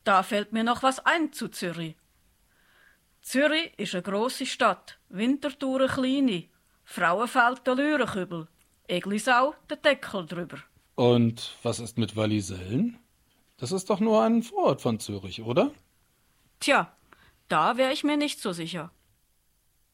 Da fällt mir noch was ein zu Zürich. Zürich ist eine grosse Stadt, Winterthur eine kleine, Frauenfeld der Lürenkübel, Eglisau der Deckel drüber. Und was ist mit Wallisellen? Das ist doch nur ein Vorort von Zürich, oder? Tja, da wär ich mir nicht so sicher.